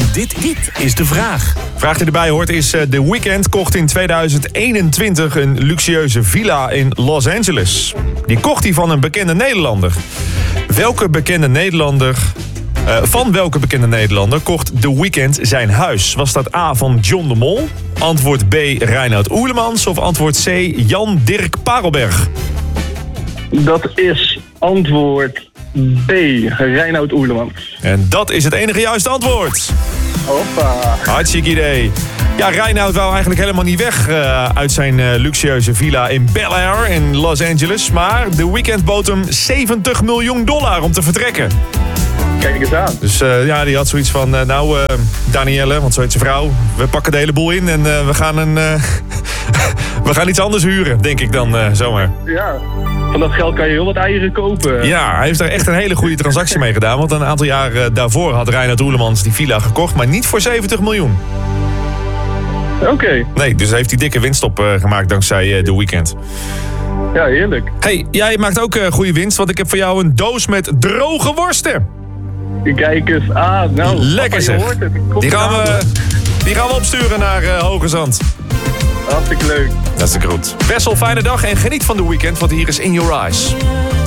Dit is de vraag. Vraag die erbij hoort is... The Weeknd kocht in 2021 een luxueuze villa in Los Angeles. Die kocht hij van een bekende Nederlander. Van welke bekende Nederlander kocht The Weeknd zijn huis? Was dat A van John de Mol? Antwoord B, Reinoud Oerlemans? Of antwoord C, Jan Dirk Parelberg? Dat is antwoord B, Reinoud Oerlemans. En dat is het enige juiste antwoord. Hoppa. Hartstikke idee. Ja, Reinoud wou eigenlijk helemaal niet weg uit zijn luxueuze villa in Bel Air in Los Angeles. Maar The Weeknd bood hem $70 miljoen om te vertrekken. Kijk eens aan. Dus die had zoiets van, Danielle, want zo heet zijn vrouw. We pakken de hele boel in en we gaan iets anders huren, denk ik dan zomaar. Ja, van dat geld kan je heel wat eieren kopen. Ja, hij heeft daar echt een hele goede transactie mee gedaan. Want een aantal jaar daarvoor had Reinoud Oerlemans die villa gekocht, maar niet voor $70 miljoen. Oké. Nee, dus heeft hij dikke winst op gemaakt dankzij The Weeknd. Ja, heerlijk. Hey, jij maakt ook goede winst, want ik heb voor jou een doos met droge worsten. Kijk eens aan. Nou, lekker zeg. Die gaan we opsturen naar Hoge Zand. Hartstikke leuk. Dat is de groet. Best wel fijne dag en geniet van The Weeknd, want hier is In Your Eyes.